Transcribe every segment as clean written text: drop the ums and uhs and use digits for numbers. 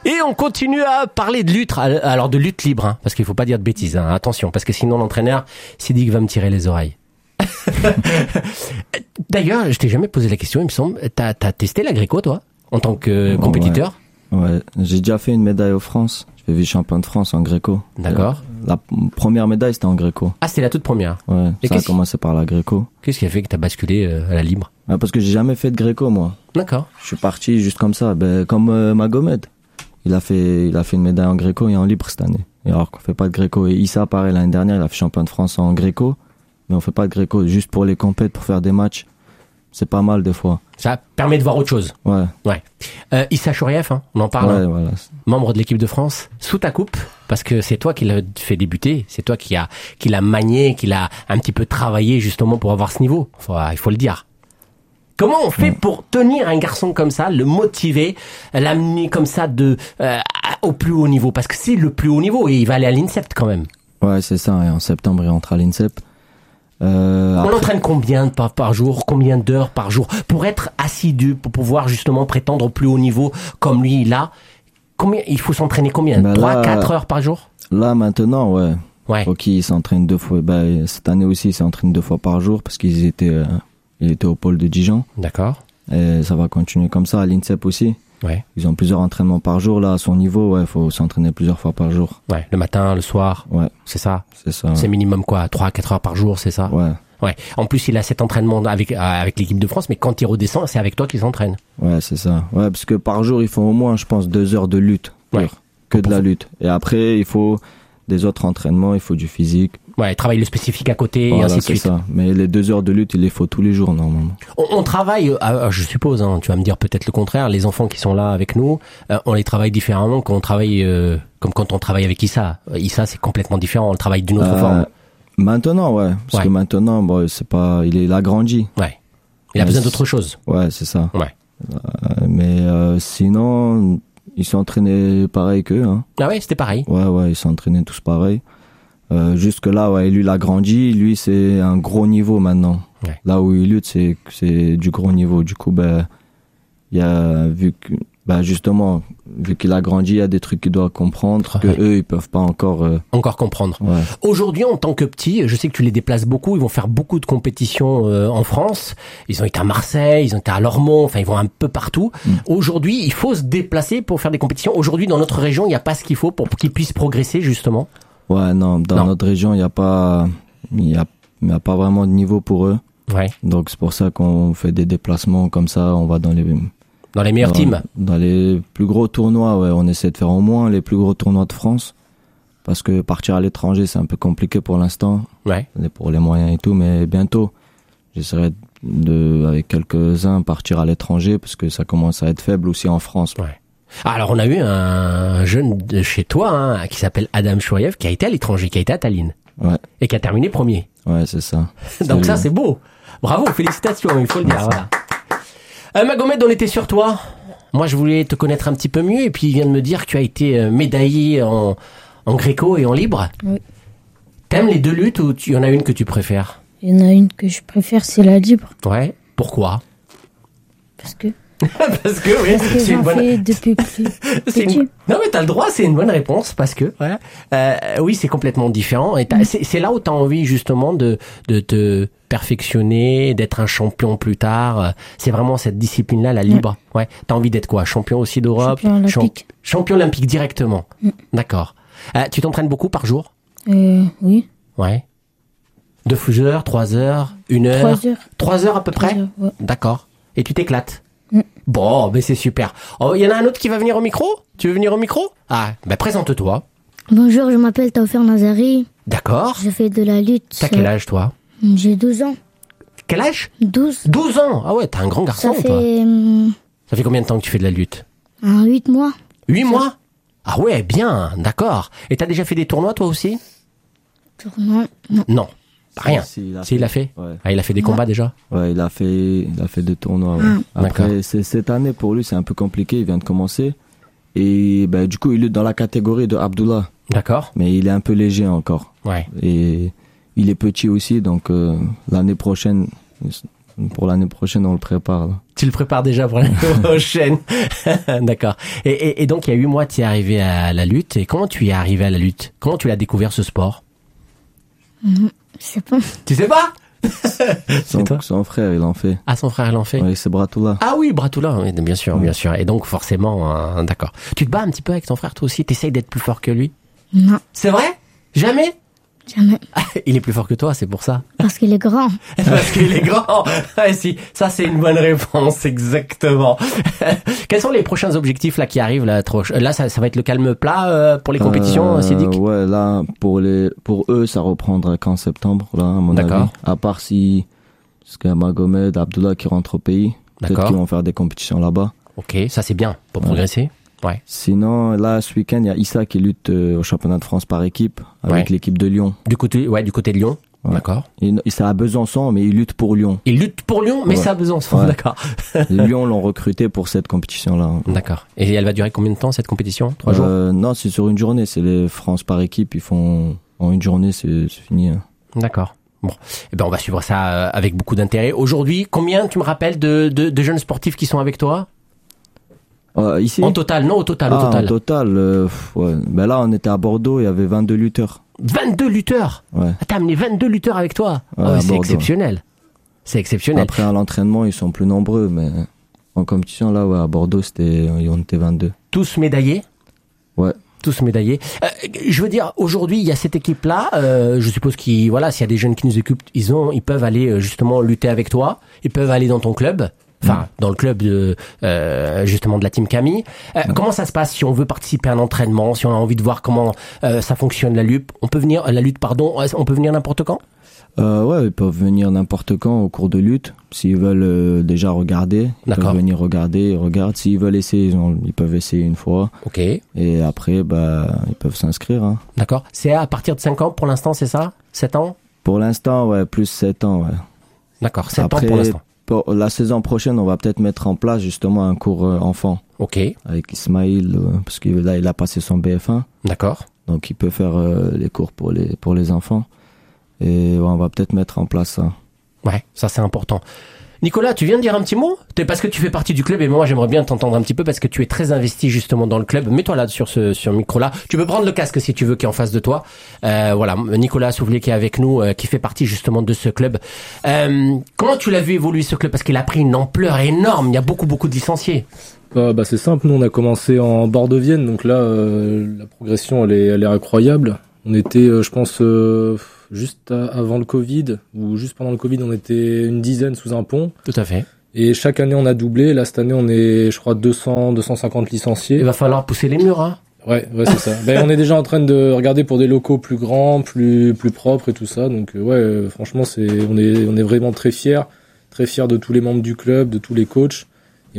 Et on continue à parler de lutte, alors de lutte libre, hein, parce qu'il faut pas dire de bêtises, hein, attention, parce que sinon l'entraîneur s'est dit qu'il va me tirer les oreilles. D'ailleurs, je t'ai jamais posé la question, il me semble, t'as testé la gréco, toi, en tant que compétiteur? Ouais, j'ai déjà fait une médaille aux France. Je fais vice-champion de France en gréco. D'accord. La première médaille, c'était en gréco. Ah, c'était la toute première. Ouais, et ça a commencé par la gréco. Qu'est-ce qui a fait que t'as basculé à la libre? Parce que j'ai jamais fait de gréco, moi. D'accord. Je suis parti juste comme ça, comme Magomed. Il a fait une médaille en gréco et en libre cette année. Et alors qu'on fait pas de gréco. Et Issa, pareil, l'année dernière, il a fait champion de France en gréco. Mais on fait pas de gréco juste pour les compètes, pour faire des matchs. C'est pas mal des fois. Ça permet de voir autre chose. Ouais. Issa Chourieff, hein, on en parle. Ouais, voilà. Membre de l'équipe de France, sous ta coupe, parce que c'est toi qui l'as fait débuter, c'est toi qui l'a manié, qui l'a un petit peu travaillé justement pour avoir ce niveau. Il faut le dire. Comment on fait pour tenir un garçon comme ça, le motiver, l'amener comme ça au plus haut niveau? Parce que c'est le plus haut niveau et il va aller à l'INSEP quand même. Ouais, c'est ça. Et en septembre, il rentre à l'INSEP. On l'entraîne combien par jour, combien d'heures par jour pour être assidu, pour pouvoir justement prétendre au plus haut niveau comme lui il a? Combien il faut s'entraîner combien? 3-4 heures par jour? Là maintenant, ouais. Faut qu'il s'entraîne 2 fois. Cette année aussi, il s'entraîne 2 fois par jour parce qu'il était au pôle de Dijon. D'accord. Et ça va continuer comme ça à l'INSEP aussi. Ouais. Ils ont plusieurs entraînements par jour. Là, à son niveau, faut s'entraîner plusieurs fois par jour. Ouais, le matin, le soir. Ouais. C'est ça. C'est ça. C'est minimum quoi? 3-4 heures par jour, c'est ça? Ouais. Ouais. En plus, il a cet entraînement avec l'équipe de France, mais quand il redescend, c'est avec toi qu'il s'entraîne. Ouais, c'est ça. Ouais, parce que par jour, ils font au moins, je pense, 2 heures de lutte. Ouais. Que de la lutte. Et après, il faut des autres entraînements, il faut du physique. Ouais, travaille le spécifique à côté voilà, et ainsi de suite. C'est ça. Mais les 2 heures de lutte, il les faut tous les jours, normalement. On travaille, je suppose, hein, tu vas me dire peut-être le contraire, les enfants qui sont là avec nous, on les travaille différemment qu'on travaille, comme quand on travaille avec Issa. Issa, c'est complètement différent, on le travaille d'une autre forme. Maintenant, ouais. Parce que maintenant, il a grandi. Ouais. Il a besoin d'autre chose. Ouais, c'est ça. Ouais. Mais sinon, ils sont entraînés pareil qu'eux, hein. Ah ouais, c'était pareil. Ouais, ils sont entraînés tous pareil. Jusque là, ouais, lui, il a grandi. Lui, c'est un gros niveau maintenant. Ouais. Là où il lutte, c'est du gros niveau. Du coup, il y a, justement, vu qu'il a grandi, il y a des trucs qu'il doit comprendre que eux, ils peuvent pas encore comprendre. Ouais. Aujourd'hui, en tant que petit, je sais que tu les déplaces beaucoup. Ils vont faire beaucoup de compétitions en France. Ils ont été à Marseille, ils ont été à Lormont. Enfin, ils vont un peu partout. Aujourd'hui, il faut se déplacer pour faire des compétitions. Aujourd'hui, dans notre région, il n'y a pas ce qu'il faut pour qu'ils puissent progresser justement. Ouais, non, dans notre région, il y a pas vraiment de niveau pour eux. Ouais. Donc c'est pour ça qu'on fait des déplacements comme ça, on va dans les meilleurs teams. Dans les plus gros tournois, ouais, on essaie de faire au moins les plus gros tournois de France parce que partir à l'étranger, c'est un peu compliqué pour l'instant. Ouais. Pour les moyens et tout, mais bientôt j'essaierai avec quelques-uns partir à l'étranger parce que ça commence à être faible aussi en France. Ouais. Alors on a eu un jeune de chez toi hein, qui s'appelle Adam Chourieff qui a été à l'étranger, qui a été à Tallinn. Ouais. Et qui a terminé premier. Ouais, c'est ça. Donc ça c'est beau. Bravo, félicitations, il faut le dire. Voilà. Magomed, on était sur toi. Moi je voulais te connaître un petit peu mieux et puis il vient de me dire que tu as été médaillé en gréco et en libre. Oui. T'aimes les deux luttes ou il y en a une que tu préfères? Il y en a une que je préfère, c'est la libre. Ouais. Pourquoi? Parce que oui, c'est une bonne. Fait depuis plus petit. Non mais t'as le droit, c'est une bonne réponse parce que oui, c'est complètement différent et c'est là où t'as envie justement de te perfectionner, d'être un champion plus tard. C'est vraiment cette discipline-là, la libre. Ouais. T'as envie d'être quoi? Champion aussi d'Europe? Champion olympique. Champion olympique directement. D'accord. Tu t'entraînes beaucoup par jour? Oui. Ouais. 2 heures, 3 heures, 1 heure? 3 heures. 3 heures à peu près? Ouais. D'accord. Et tu t'éclates? Bon, ben c'est super. Oh, il y en a un autre qui va venir au micro? Tu veux venir au micro? Ah, ben présente-toi. Bonjour, je m'appelle Taoufer Nazari. D'accord. Je fais de la lutte. T'as quel âge, toi? J'ai 12 ans. Quel âge? 12. 12 ans? Ah ouais, t'es un grand garçon, toi. Ça fait combien de temps que tu fais de la lutte? 8 mois. 8 mois? Ah ouais, bien, d'accord. Et t'as déjà fait des tournois, toi aussi? Tournois? Non. Rien. Il a fait. Ouais. Ah, il a fait des combats déjà. Ouais, il a fait 2 tournois. Ouais. Après, cette année pour lui, c'est un peu compliqué. Il vient de commencer et du coup, il lutte dans la catégorie de Abdullah. D'accord. Mais il est un peu léger encore. Ouais. Et il est petit aussi, donc l'année prochaine, on le prépare. Là. Tu le prépares déjà pour l'année prochaine. D'accord. Et donc, il y a 8 mois, tu es arrivé à la lutte. Et comment tu y es arrivé à la lutte? Comment tu l'as découvert, ce sport? Je sais pas. Tu sais pas? C'est toi? Son frère, il en fait. Ah, son frère, il en fait? Oui, c'est Bratoula. Ah oui, Bratoula, oui, bien sûr, bien sûr. Et donc, forcément, d'accord. Tu te bats un petit peu avec ton frère, toi aussi? T'essayes d'être plus fort que lui? Non, C'est vrai? Jamais? jamais. Il est plus fort que toi, c'est pour ça. Parce qu'il est grand. Parce qu'il est grand. Ouais, si, ça c'est une bonne réponse, exactement. Quels sont les prochains objectifs là qui arrivent là? Là, ça va être le calme plat pour les compétitions, Sidic? Ouais, là, pour eux, ça reprendra qu'en septembre, là, à mon avis. À part si, parce qu'il y a Magomed, Abdullah qui rentrent au pays. Peut-être qu'ils vont faire des compétitions là-bas. Ok, ça c'est bien pour progresser. Ouais. Sinon, là, ce week-end, il y a Issa qui lutte au championnat de France par équipe avec l'équipe de Lyon. Du côté de Lyon. Ouais. D'accord. C'est à Besançon, mais il lutte pour Lyon. Il lutte pour Lyon, mais c'est à Besançon. Ouais. D'accord. Lyon l'ont recruté pour cette compétition-là. D'accord. Et elle va durer combien de temps cette compétition? 3 jours? Non, c'est sur une journée. C'est les France par équipe. Ils font en une journée, c'est fini. D'accord. Bon, eh ben on va suivre ça avec beaucoup d'intérêt. Aujourd'hui, combien tu me rappelles de jeunes sportifs qui sont avec toi? Ici? En total, non, au total. En total, ouais. Ben là, on était à Bordeaux, il y avait 22 lutteurs. 22 lutteurs? Ouais. T'as amené 22 lutteurs avec toi? Ouais, c'est exceptionnel. C'est exceptionnel. Après, à l'entraînement, ils sont plus nombreux, mais en compétition, là, ouais, à Bordeaux, on était 22. Tous médaillés? Ouais. Tous médaillés. Je veux dire, aujourd'hui, il y a cette équipe-là. Je suppose s'il y a des jeunes qui nous occupent, ils peuvent aller justement lutter avec toi. Ils peuvent aller dans ton club. Enfin, dans le club justement de la team Camille. Comment ça se passe si on veut participer à un entraînement, si on a envie de voir comment ça fonctionne la lutte? On peut venir on peut venir n'importe quand? Ouais, ils peuvent venir n'importe quand au cours de lutte. S'ils veulent déjà regarder, ils peuvent venir regarder, ils regardent. S'ils veulent essayer, ils peuvent essayer une fois. Ok. Et après, ils peuvent s'inscrire. Hein. D'accord. C'est à partir de 5 ans pour l'instant, c'est ça? 7 ans? Pour l'instant, ouais, plus 7 ans, ouais. D'accord, 7 ans pour l'instant. Pour la saison prochaine, on va peut-être mettre en place justement un cours enfant. Ok. Avec Ismaïl, parce que là, il a passé son BF1. D'accord. Donc, il peut faire les cours pour les enfants. Et on va peut-être mettre en place ça. Ouais, ça c'est important. Nicolas, tu viens de dire un petit mot? Parce que tu fais partie du club et moi j'aimerais bien t'entendre un petit peu parce que tu es très investi justement dans le club. Mets-toi là sur ce micro-là. Tu peux prendre le casque si tu veux qui est en face de toi. Voilà, Nicolas Souvelier qui est avec nous, qui fait partie justement de ce club. Comment tu l'as vu évoluer ce club? Parce qu'il a pris une ampleur énorme. Il y a beaucoup de licenciés. C'est simple. Nous on a commencé en Bordeaux-Vienne, donc là la progression elle est incroyable. On était, je pense, juste avant le Covid, ou juste pendant le Covid, on était une dizaine sous un pont. Tout à fait. Et chaque année, on a doublé. Là, cette année, on est, je crois, 250 licenciés. Il va falloir pousser les murs, hein. Ouais, c'est ça. On est déjà en train de regarder pour des locaux plus grands, plus propres et tout ça. Donc, franchement, on est vraiment très fiers de tous les membres du club, de tous les coachs.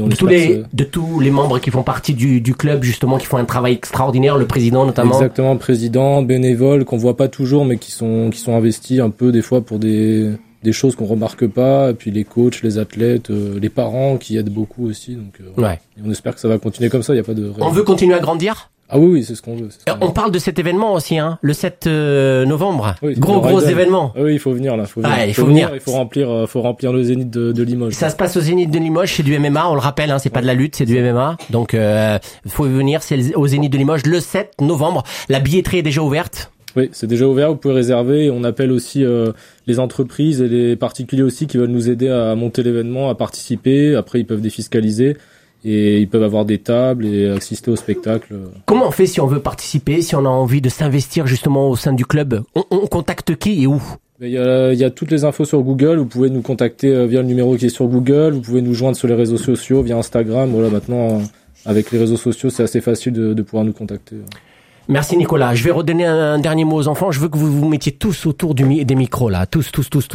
De tous les membres qui font partie du club, justement, qui font un travail extraordinaire, le président notamment. Exactement, président, bénévoles, qu'on voit pas toujours, mais qui sont investis un peu des fois pour des choses qu'on remarque pas, et puis les coachs, les athlètes, les parents qui aident beaucoup aussi. Donc, et on espère que ça va continuer comme ça, il y a pas de... On veut continuer à grandir? Ah oui, c'est ce qu'on veut. On parle de cet événement aussi, hein, le 7 novembre. Oui, gros événement. Ah oui, il faut venir là. Il faut venir. Il faut remplir le Zénith de Limoges. Ça se passe au Zénith de Limoges, c'est du MMA, on le rappelle, hein, c'est pas de la lutte, c'est du MMA. Donc, faut venir, c'est au Zénith de Limoges le 7 novembre. La billetterie est déjà ouverte. Oui, c'est déjà ouvert, vous pouvez réserver. On appelle aussi les entreprises et les particuliers aussi qui veulent nous aider à monter l'événement, à participer. Après, ils peuvent défiscaliser. Et ils peuvent avoir des tables et assister au spectacle. Comment on fait si on veut participer, si on a envie de s'investir justement au sein du club? On contacte qui et où? Il y a toutes les infos sur Google. Vous pouvez nous contacter via le numéro qui est sur Google. Vous pouvez nous joindre sur les réseaux sociaux, via Instagram. Voilà, maintenant, avec les réseaux sociaux, c'est assez facile de pouvoir nous contacter. Merci Nicolas. Je vais redonner un dernier mot aux enfants. Je veux que vous vous mettiez tous autour des micros là. Tous.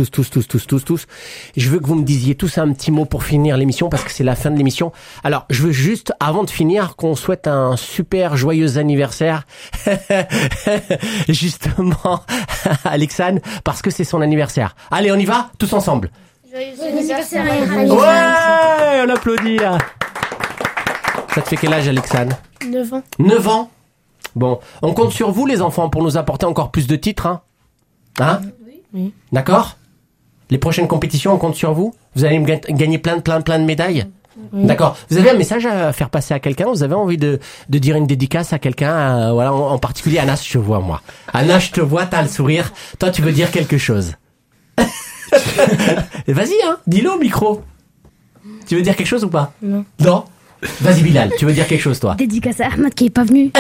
Je veux que vous me disiez tous un petit mot pour finir l'émission parce que c'est la fin de l'émission. Alors, je veux juste, avant de finir, qu'on souhaite un super joyeux anniversaire. Justement, à Alexane, parce que c'est son anniversaire. Allez, on y va? Tous ensemble. Joyeux anniversaire. Ouais, on applaudit là. Ça te fait quel âge, Alexane? 9 ans. 9 ans? Bon, on compte sur vous les enfants pour nous apporter encore plus de titres, hein? Hein? Oui. D'accord? Les prochaines compétitions, on compte sur vous. Vous allez me gagner plein de médailles. Oui. D'accord. Vous avez un message à faire passer à quelqu'un? Vous avez envie de dire une dédicace à quelqu'un? Voilà, en particulier Anas, je te vois moi. Anas, je te vois, t'as le sourire. Toi, tu veux dire quelque chose? Vas-y, hein, dis-le au micro. Tu veux dire quelque chose ou pas? Non. Non? Vas-y Bilal, tu veux dire quelque chose toi? Dédicace à Ahmed qui est pas venu.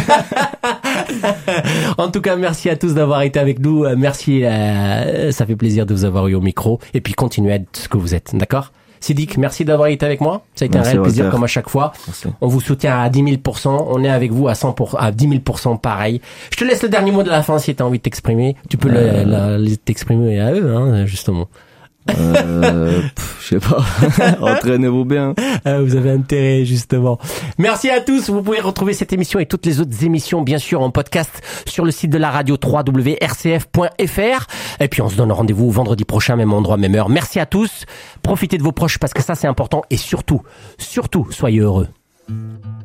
En tout cas, merci à tous d'avoir été avec nous. Merci, ça fait plaisir de vous avoir eu au micro. Et puis continuez à être ce que vous êtes, d'accord? Sidik, merci d'avoir été avec moi. Ça a été un réel plaisir comme à chaque fois. Merci. On vous soutient à 10 000%. On est avec vous à 100%, à 10 000% pareil. Je te laisse le dernier mot de la fin si tu as envie de t'exprimer. Tu peux t'exprimer à eux, hein, justement. Je sais pas. Entraînez-vous bien. Vous avez intérêt, justement. Merci à tous. Vous pouvez retrouver cette émission et toutes les autres émissions, bien sûr, en podcast sur le site de la radio www.rcf.fr. Et puis, on se donne rendez-vous vendredi prochain, même endroit, même heure. Merci à tous. Profitez de vos proches parce que ça, c'est important. Et surtout, soyez heureux.